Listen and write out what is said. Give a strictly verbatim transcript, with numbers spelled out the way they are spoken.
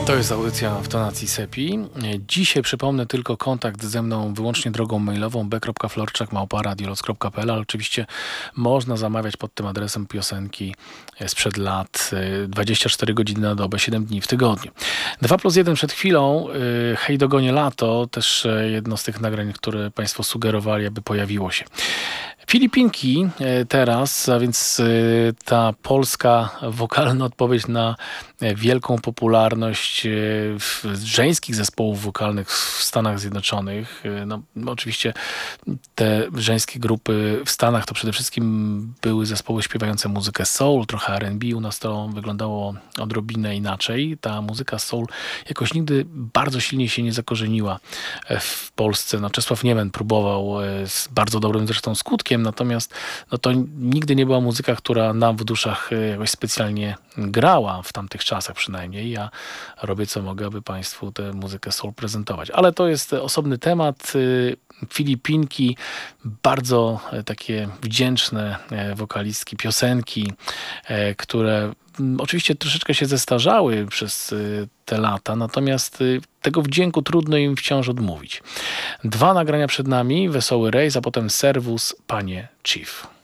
To jest audycja w tonacji Sepi. Dzisiaj przypomnę tylko kontakt ze mną wyłącznie drogą mailową b kropka florczak małpa radioloc kropka p l, ale oczywiście można zamawiać pod tym adresem piosenki sprzed lat, dwadzieścia cztery godziny na dobę, siedem dni w tygodniu. dwa plus jeden przed chwilą, Hej dogonie lato, też jedno z tych nagrań, które Państwo sugerowali, aby pojawiło się. Filipinki teraz, a więc ta polska wokalna odpowiedź na wielką popularność żeńskich zespołów wokalnych w Stanach Zjednoczonych. No, oczywiście te żeńskie grupy w Stanach to przede wszystkim były zespoły śpiewające muzykę soul, trochę R and B. U nas to wyglądało odrobinę inaczej. Ta muzyka soul jakoś nigdy bardzo silnie się nie zakorzeniła w Polsce. No, Czesław Niemen próbował z bardzo dobrym zresztą skutkiem, natomiast no, to nigdy nie była muzyka, która nam w duszach jakoś specjalnie grała, w tamtych czasach przynajmniej. Ja robię co mogę, aby Państwu tę muzykę soul prezentować. Ale to jest osobny temat. Filipinki, bardzo takie wdzięczne wokalistki, piosenki, które oczywiście troszeczkę się zestarzały przez te lata, natomiast tego wdzięku trudno im wciąż odmówić. Dwa nagrania przed nami, Wesoły Rejs, a potem Servus, Panie Chief.